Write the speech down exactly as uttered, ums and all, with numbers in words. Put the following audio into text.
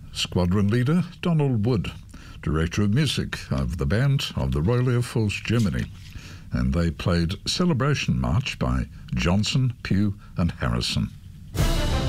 Squadron leader Donald Wood, director of music of the band of the Royal Air Force Germany, and they played Celebration March by Johnson, Pugh and Harrison.